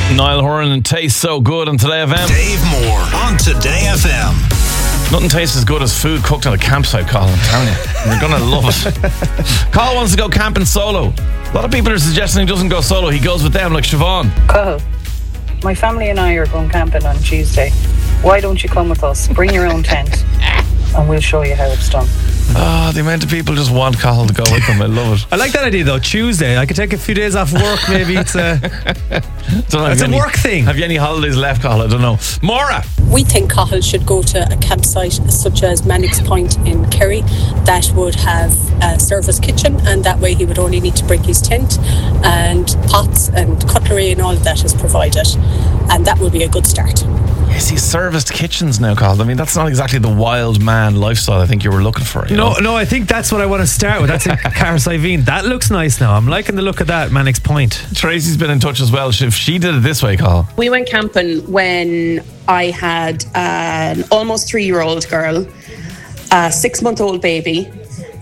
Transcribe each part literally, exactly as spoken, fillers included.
Niall Horan and Tastes So Good on Today F M. Dave Moore on Today F M. Nothing tastes as good as food cooked on a campsite, Colin, I'm telling you. You're going to love it. Colin wants to go camping solo. A lot of people are suggesting he doesn't go solo. He goes with them, like Siobhan. Cathal, my family and I are going camping on Tuesday. Why don't you come with us? Bring your own tent and we'll show you how it's done. Oh, the amount of people just want Cathal to go with them. I love it. I like that idea though. Tuesday, I could take a few days off work. Maybe it's a Don't know, it's a any, work thing. Have you any holidays left, Cathal? I don't know. Maura. We think Cathal should go to a campsite such as Mannix Point in Kerry that would have a service kitchen, and that way he would only need to bring his tent and pots and cutlery and all of that is provided, and that would be a good start. Yes, he's serviced kitchens now, Cathal. I mean, that's not exactly the wild man lifestyle I think you were looking for. You no, know? no, I think that's what I want to start with. That's in Carsiveen. That looks nice now. I'm liking the look of that, Mannix Point. Tracy's been in touch as well. If she did it this way, Cathal. We went camping when I had an almost three-year-old girl, a six-month-old baby,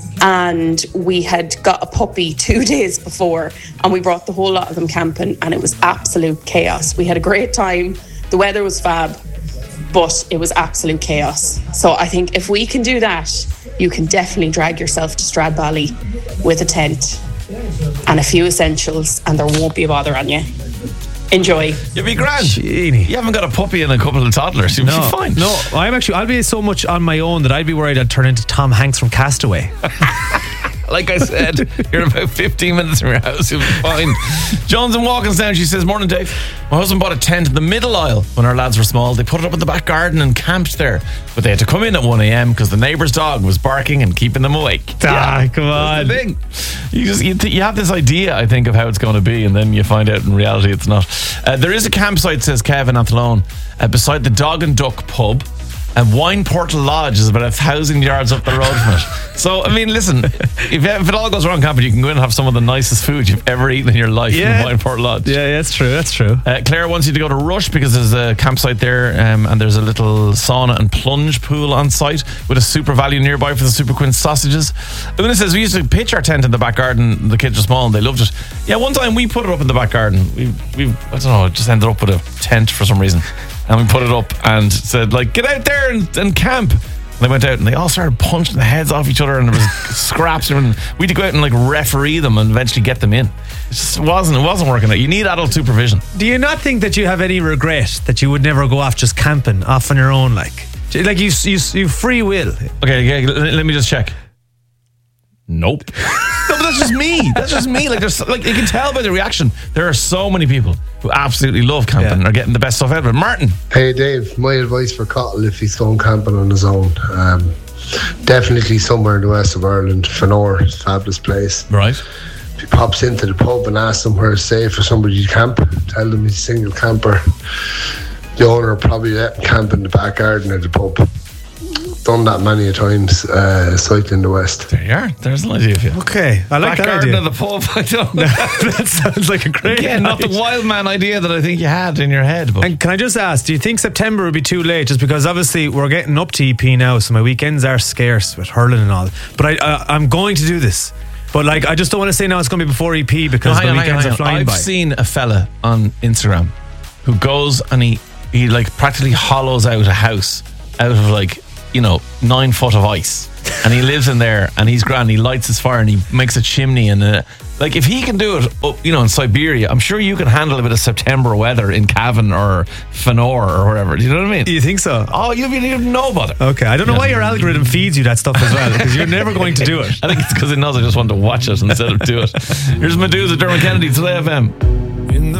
and we had got a puppy two days before, and we brought the whole lot of them camping, and it was absolute chaos. We had a great time. The weather was fab, but it was absolute chaos. So I think if we can do that, you can definitely drag yourself to Stradbally with a tent and a few essentials, and there won't be a bother on you. Enjoy. You'll be grand. Genie. You haven't got a puppy and a couple of toddlers. You'll No, be fine. no, I'm actually, I'll be so much on my own that I'd be worried I'd turn into Tom Hanks from Castaway. Like I said, you're about fifteen minutes from your house. You'll be fine. Jones in Walkinstown, she says, morning, Dave. My husband bought a tent in the middle aisle when our lads were small. They put it up in the back garden and camped there. But they had to come in at one a.m. because the neighbour's dog was barking and keeping them awake. Ah, come on. That's the thing. You just you, th- you have this idea, I think, of how it's going to be, and then you find out in reality it's not. Uh, there is a campsite, says Kevin Athlone, uh, beside the Dog and Duck pub. And Wineportal Lodge is about a thousand yards up the road from it. So, I mean, listen, if, if it all goes wrong camping, you can go in and have some of the nicest food you've ever eaten in your life Yeah. in Wineportal Lodge. Yeah, that's true, that's true. Uh, Claire wants you to go to Rush because there's a campsite there, um, and there's a little sauna and plunge pool on site with a Super Value nearby for the Super Quince sausages. Una says, we used to pitch our tent in the back garden. The kids were small and they loved it. Yeah, one time we put it up in the back garden. We, we I don't know, just ended up with a tent for some reason. And we put it up and said, like, get out there and, and camp. And they went out and they all started punching the heads off each other, and there was scraps. And we had to go out and like referee them and eventually get them in. It just wasn't, it wasn't working out. You need adult supervision. Do you not think that you have any regret that you would never go off just camping off on your own? Like, like you, you, you free will. Okay, okay, let me just check. Nope. No, but that's just me. That's just me. Like, there's, like you can tell by the reaction. There are so many people who absolutely love camping and Yeah. are getting the best stuff out of it. Martin. Hey Dave, my advice for Cathal if he's going camping on his own, um, definitely somewhere in the west of Ireland. Fanor is a fabulous place. Right. If he pops into the pub and asks them where it's safe for somebody to camp, tell them he's a single camper. The owner will probably let him camp in the back garden of the pub. Done that many a times, uh, cycling the west. There you are. There's an idea for you. Okay, I like Back that garden idea. of the pub. I don't know. That sounds like a great Again, not the idea. wild man idea that I think you had in your head. But And can I just ask, do you think September would be too late? Just because obviously we're getting up to E P now, so my weekends are scarce with hurling and all. But I, I, I'm going to do this. But like, I just don't want to say now it's going to be before E P because No, hang the on, hang on, weekends hang are on. flying I've by. seen a fella on Instagram who goes and he, he like practically hollows out a house out of like, you know, nine foot of ice, and he lives in there and he's grand. He lights his fire and he makes a chimney, and uh, like if he can do it up, you know, in Siberia, I'm sure you can handle a bit of September weather in Cavan or Fanor or wherever. Do you know what I mean? You think so? Oh, you don't even know about it. Okay, I don't know Yeah. why your algorithm feeds you that stuff as well, because you're never going to do it. I think it's because it knows I just want to watch it instead of do it. Here's Medusa, Dermot Kennedy, Today F M.